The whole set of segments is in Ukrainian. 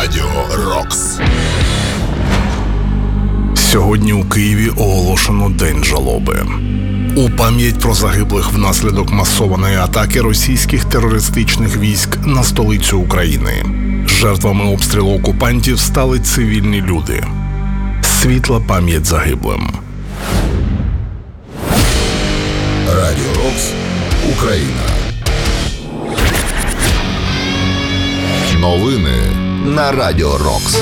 Радіо Рокс. Сьогодні у Києві оголошено День жалоби. У пам'ять про загиблих внаслідок масованої атаки російських терористичних військ на столицю України. Жертвами обстрілу окупантів стали цивільні люди. Світла пам'ять загиблим. Радіо Рокс. Україна. Новини на Радіо Рокс.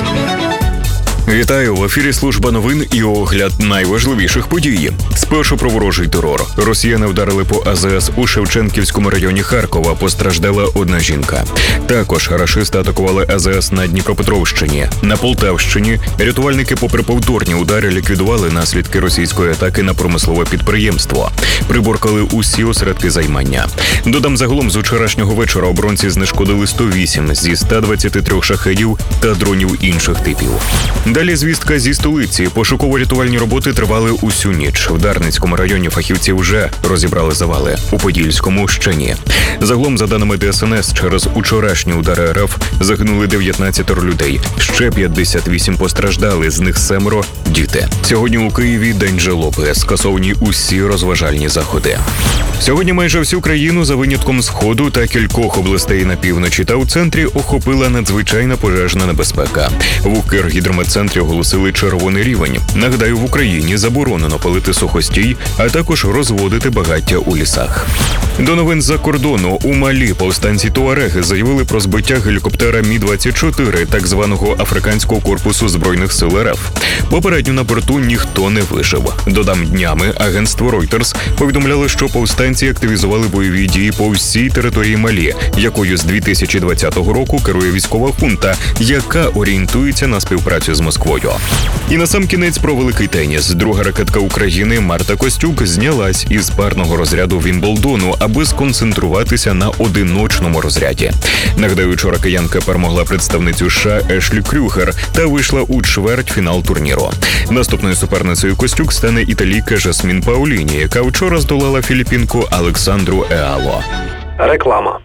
Вітаю! В ефірі служба новин і огляд найважливіших подій. Спершу про ворожий терор. Росіяни вдарили по АЗС у Шевченківському районі Харкова. Постраждала одна жінка. Також рашисти атакували АЗС на Дніпропетровщині. На Полтавщині рятувальники попри повторні удари ліквідували наслідки російської атаки на промислове підприємство. Приборкали усі осередки займання. Додам, загалом з вчорашнього вечора оборонці знешкодили 108 зі 123 шахедів та дронів інших типів. Далі звістка зі столиці. Пошуково-рятувальні роботи тривали усю ніч. В Дарницькому районі фахівці вже розібрали завали. У Подільському – ще ні. Загалом, за даними ДСНС, через учорашні удари РФ загинули 19 людей. Ще 58 постраждали, з них 7 – діти. Сьогодні у Києві День жалоби. Скасовані усі розважальні заходи. Сьогодні майже всю країну, за винятком Сходу та кількох областей на півночі та у центрі, охопила надзвичайна пожежна небезпека. В Укргідрометцентрі оголосили червоний рівень. Нагадаю, в Україні заборонено палити сухостій, а також розводити багаття у лісах. До новин з-за кордону. У Малі повстанці Туареги заявили про збиття гелікоптера Мі-24, так званого Африканського корпусу Збройних сил РФ. Попередньо на борту ніхто не вижив. Додам, днями агентство Reuters повідомляло, що повстанці активізували бойові дії по всій території Малі, якою з 2020 року керує військова хунта, яка орієнтується на співпрацю з Москвою. І насамкінець про великий теніс. Друга ракетка України Марта Костюк знялась із парного розряду Вімблдону, аби сконцентруватися на одиночному розряді. Нагадаю, вчора киянка перемогла представницю США Ешлі Крюгер та вийшла у чвертьфінал турніру. Наступною суперницею Костюк стане італійка Жасмін Пауліні, яка вчора здолала філіппінку Александру Еало. Реклама.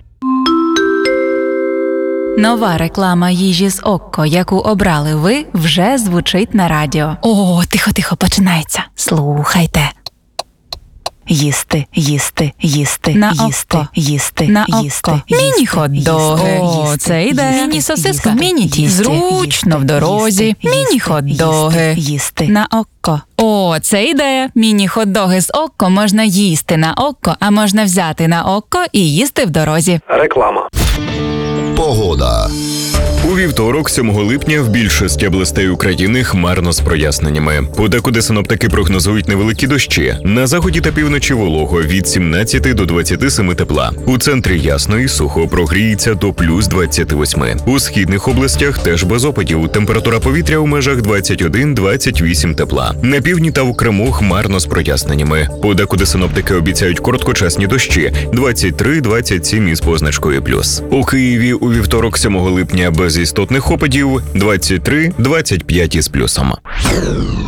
Нова реклама їжі з Окко, яку обрали ви, вже звучить на радіо. О, тихо, починається. Слухайте. Їсти, їсти, їсти, на їсти, Окко. їсти, На їсти, Окко. їсти, Міні-хот-доги. їсти, О, це йде. Міні-сосиска. Міні-тісті. Зручно в дорозі. Міні-хот-доги. Їсти. На Окко. О, це ідея. Міні-хот-доги з Окко можна їсти на Окко, а можна взяти на Окко і їсти в дорозі. Реклама. Погода. У вівторок, 7 липня, в більшості областей України хмарно з проясненнями. Подекуди синоптики прогнозують невеликі дощі. На заході та півночі волого від 17 до 27 тепла. У центрі ясно і сухо, прогріється до плюс 28. У східних областях теж без опадів. Температура повітря у межах 21-28 тепла. На півдні та у Криму хмарно з проясненнями. Подекуди синоптики обіцяють короткочасні дощі 23-27 із позначкою плюс. У Києві у вівторок, 7 липня, без істотних опадів 23-25 із плюсом.